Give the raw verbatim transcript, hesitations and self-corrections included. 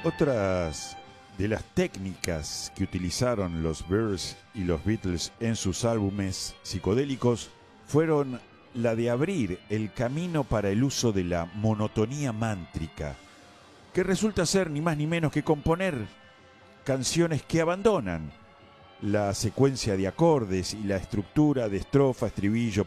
Otras de las técnicas que utilizaron los Bears y los Beatles en sus álbumes psicodélicos fueron la de abrir el camino para el uso de la monotonía mántrica, que resulta ser ni más ni menos que componer canciones que abandonan la secuencia de acordes y la estructura de estrofa, estribillo,